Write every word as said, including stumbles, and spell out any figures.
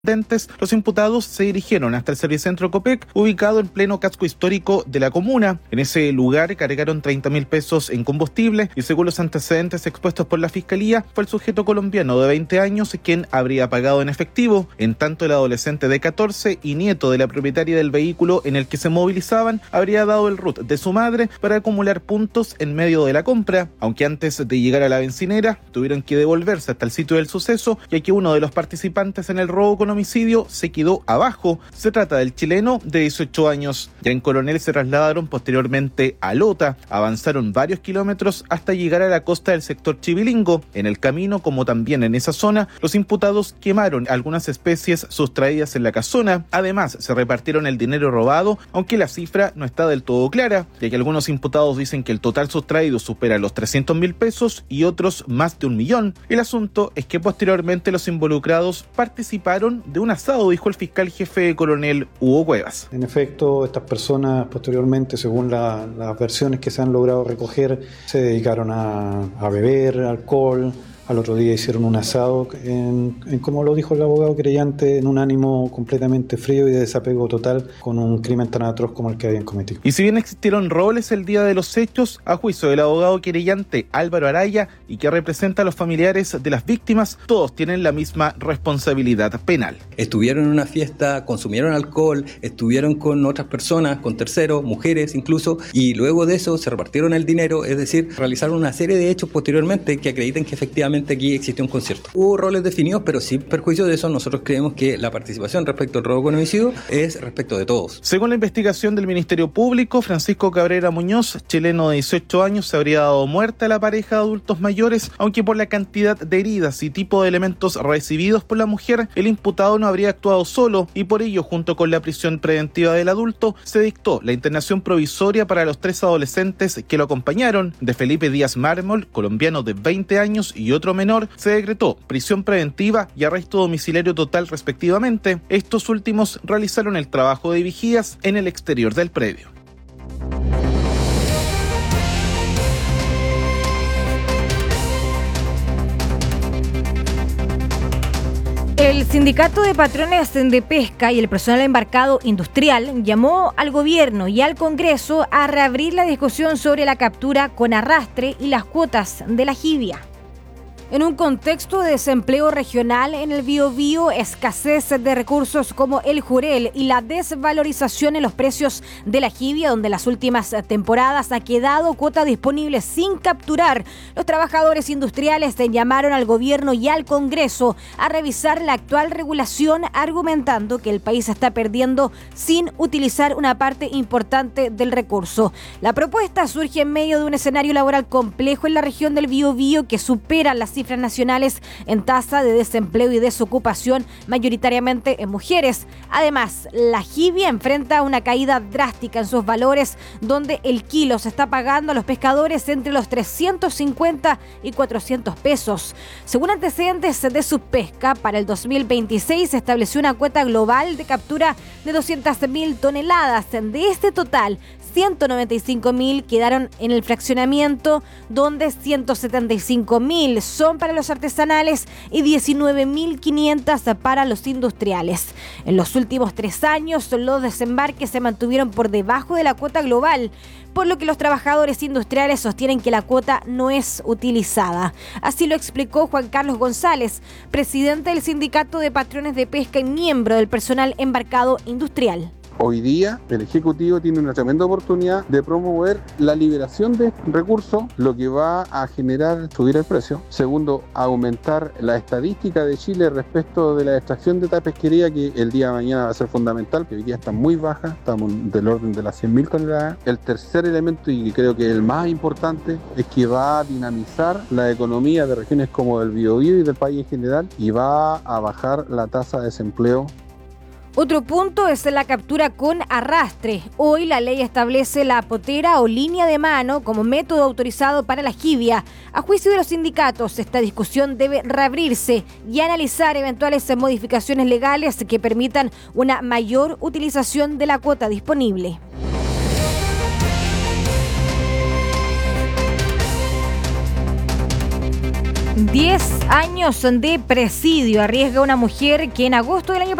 Los imputados se dirigieron hasta el Servicentro Copec, ubicado en pleno casco histórico de la comuna. En ese lugar cargaron treinta mil pesos en combustible y, según los antecedentes expuestos por la Fiscalía, fue el sujeto colombiano de veinte años quien habría pagado en efectivo. En tanto, el adolescente de catorce y nieto de la propietaria del vehículo en el que se movilizaban habría dado el R U T de su madre para acumular puntos en medio de la compra, aunque antes de llegar a la bencinera tuvieron que devolverse hasta el sitio del suceso, ya que uno de los participantes en el robo con homicidio se quedó abajo. Se trata del chileno de dieciocho años. Ya en Coronel se trasladaron posteriormente a Lota. Avanzaron varios kilómetros hasta llegar a la costa del sector Chivilingo. En el camino, como también en esa zona, los imputados quemaron algunas especies sustraídas en la casona. Además, se repartieron el dinero robado, aunque la cifra no está del todo clara, ya que algunos imputados dicen que el total sustraído supera los trescientos mil pesos y otros más de un millón. El asunto es que posteriormente los involucrados participaron de un asado, dijo el fiscal jefe coronel Hugo Cuevas. En efecto, estas personas posteriormente, según la, las versiones que se han logrado recoger, se dedicaron a, a beber alcohol. Al otro día hicieron un asado, en, en, como lo dijo el abogado querellante, en un ánimo completamente frío y de desapego total con un crimen tan atroz como el que habían cometido. Y si bien existieron roles el día de los hechos, a juicio del abogado querellante Álvaro Araya y que representa a los familiares de las víctimas, todos tienen la misma responsabilidad penal. Estuvieron en una fiesta, consumieron alcohol, estuvieron con otras personas, con terceros, mujeres incluso, y luego de eso se repartieron el dinero, es decir, realizaron una serie de hechos posteriormente que acreditan que efectivamente aquí existió un concierto. Hubo roles definidos, pero sin perjuicio de eso, nosotros creemos que la participación respecto al robo con homicidio es respecto de todos. Según la investigación del Ministerio Público, Francisco Cabrera Muñoz, chileno de dieciocho años, se habría dado muerte a la pareja de adultos mayores, aunque por la cantidad de heridas y tipo de elementos recibidos por la mujer, el imputado no habría actuado solo y por ello, junto con la prisión preventiva del adulto, se dictó la internación provisoria para los tres adolescentes que lo acompañaron. De Felipe Díaz Mármol, colombiano de veinte años, y otro menor, se decretó prisión preventiva y arresto domiciliario total respectivamente. Estos últimos realizaron el trabajo de vigías en el exterior del predio. El Sindicato de Patrones de Pesca y el personal embarcado industrial llamó al gobierno y al Congreso a reabrir la discusión sobre la captura con arrastre y las cuotas de la jibia. En un contexto de desempleo regional en el Biobío, escasez de recursos como el jurel y la desvalorización en los precios de la jibia, donde las últimas temporadas ha quedado cuota disponible sin capturar, los trabajadores industriales llamaron al gobierno y al Congreso a revisar la actual regulación, argumentando que el país está perdiendo sin utilizar una parte importante del recurso. La propuesta surge en medio de un escenario laboral complejo en la región del Biobío que supera las cifras nacionales en tasa de desempleo y desocupación, mayoritariamente en mujeres. Además, la jibia enfrenta una caída drástica en sus valores, donde el kilo se está pagando a los pescadores entre los trescientos cincuenta y cuatrocientos pesos. Según antecedentes de Subpesca, para el dos mil veintiséis se estableció una cuota global de captura de doscientas mil toneladas. De este total, ciento noventa y cinco mil quedaron en el fraccionamiento, donde ciento setenta y cinco mil son para los artesanales y diecinueve mil quinientos para los industriales. En los últimos tres años, los desembarques se mantuvieron por debajo de la cuota global, por lo que los trabajadores industriales sostienen que la cuota no es utilizada. Así lo explicó Juan Carlos González, presidente del Sindicato de Patrones de Pesca y miembro del personal embarcado industrial. Hoy día el Ejecutivo tiene una tremenda oportunidad de promover la liberación de recursos, lo que va a generar subir el precio. Segundo, aumentar la estadística de Chile respecto de la extracción de esta pesquería, que el día de mañana va a ser fundamental, que hoy día está muy baja, estamos del orden de las cien mil toneladas. El tercer elemento, y creo que el más importante, es que va a dinamizar la economía de regiones como el Biobío y del país en general, y va a bajar la tasa de desempleo. Otro punto es la captura con arrastre. Hoy la ley establece la potera o línea de mano como método autorizado para la jibia. A juicio de los sindicatos, esta discusión debe reabrirse y analizar eventuales modificaciones legales que permitan una mayor utilización de la cuota disponible. diez años de presidio arriesga una mujer que en agosto del año